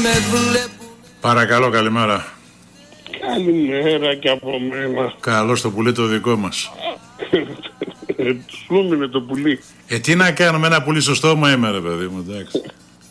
Παρακαλώ, καλημέρα. Καλημέρα και από μένα. Καλώς το πουλί το δικό μας. Σλούμι είναι το πουλί. Τι να κάνουμε, ένα πουλί στο στόμα είμαι ρε παιδί μου, εντάξει.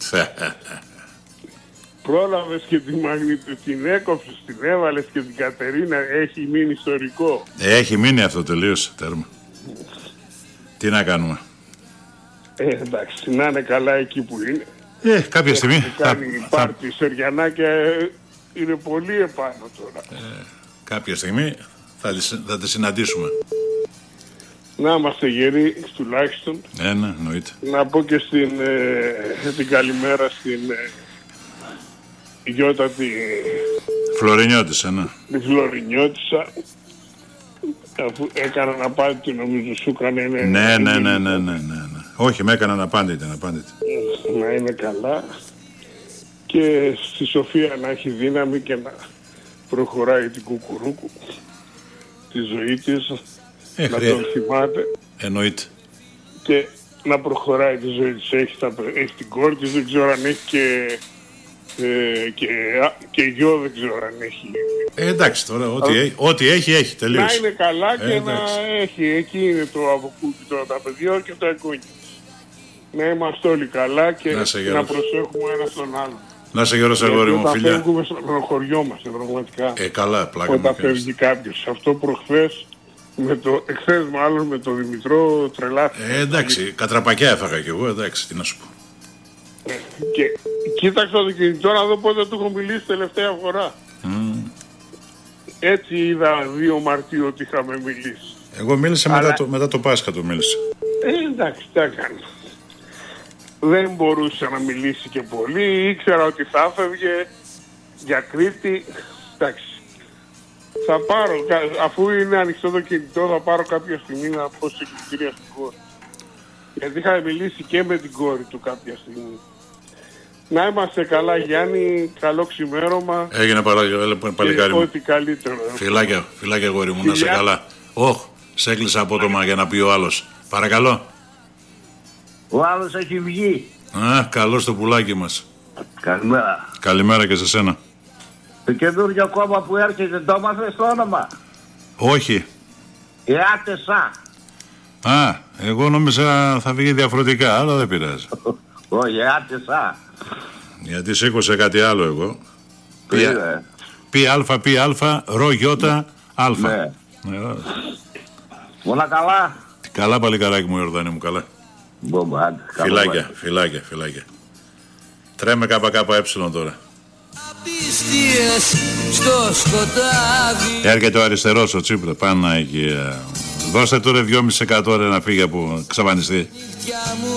Πρόλαβες και τη Μαγνήτη, την έκοψες, την έβαλες και την Κατερίνα, έχει μείνει ιστορικό. Έχει μείνει αυτό, τελείωσε, τέρμα. Τι να κάνουμε. Εντάξει, να είναι καλά εκεί που είναι. Κάποια στιγμή Κάνει πάρτι Σεριανάκια, είναι πολύ επάνω τώρα. Κάποια στιγμή θα τη συναντήσουμε. Να είμαστε γεροί τουλάχιστον. Ναι, εννοείται. Να πω και την καλημέρα στην Γιώτα τη Φλωρινιώτισσα, ναι. Τη Φλωρινιώτισσα. Αφού έκαναν απάντητη, νομίζω σου έκανε. Ναι. Όχι, με έκαναν απάντητη. Να είναι καλά. Και στη Σοφία να έχει δύναμη και να προχωράει την κουκουρούκου τη ζωή της. Να τον θυμάται. Εννοείται. Και να προχωράει τη ζωή της. Έχει την κόρη της, δεν ξέρω αν έχει και γιο, δεν ξέρω αν έχει. Εντάξει τώρα, ό,τι έχει, τελείωσε. Να είναι καλά και να έχει. Εκεί είναι το αποκούκι τώρα, τα παιδιά και τα εγγόνια. Να είμαστε όλοι καλά και να προσέχουμε ένα στον άλλο. Να σε γερός αγόρι μου, φιλιά. Να φεύγουμε στο χωριό μας, πραγματικά. Καλά, πλάκα. Όταν φεύγει κάποιος. Αυτό προχθές, εχθές μάλλον με τον Δημητρό τρελάθηκα. Εντάξει, κατραπακιά έφαγα κι εγώ, εντάξει, τι να σου πω. Και κοίταξα το κινητό να δω πότε του έχω μιλήσει τελευταία φορά. Έτσι είδα 2 Μαρτίου ότι είχαμε μιλήσει. Εγώ μίλησα μετά το Πάσχα το μίλησα. Εντάξει, τι έκανε. Δεν μπορούσε να μιλήσει και πολύ, ήξερα ότι θα έφευγε για Κρήτη. Εντάξει. Θα πάρω, αφού είναι ανοιχτό το κινητό, θα πάρω κάποια στιγμή να πω συγχαρητήρια στην κόρη. Γιατί είχα μιλήσει και με την κόρη του κάποια στιγμή. Να είμαστε καλά, Γιάννη, καλό ξημέρωμα. Έγινε παλικάρι μου. Ό,τι καλύτερο. Φιλάκια γόρι μου, να είσαι καλά. Σε έκλεισα απότομα για να πει ο άλλος. Παρακαλώ. Ο άλλος έχει βγει. Καλώς το πουλάκι μας. Καλημέρα. Καλημέρα και σε σένα. Το καινούργιο κόμμα που έρχεται το έμαθες το όνομα? Όχι. ΕΑΤΕΣΑ. Εγώ νόμιζα θα βγει διαφορετικά, αλλά δεν πειράζει. Όχι, ΕΑΤΕΣΑ. Γιατί σήκωσε κάτι άλλο εγώ. ΠΑ, ρο γιώτα, αλφα. Ναι. Όλα καλά. Καλά παλικαράκι μου, Ιορδάνη μου, καλά. Φιλάκια. Τρέμε ΚΚΕ τώρα. Έρχεται ο αριστερός ο Τσίπρα, πάνω εκεί. Δώστε τώρα 2,5% να φύγει από ξαφανιστεί.